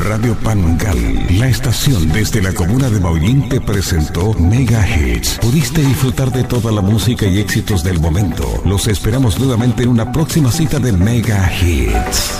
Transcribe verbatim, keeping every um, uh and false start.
Radio Pangal, la estación desde la comuna de Maullín, te presentó Mega Hits. Pudiste disfrutar de toda la música y éxitos del momento. Los esperamos nuevamente en una próxima cita de Mega Hits.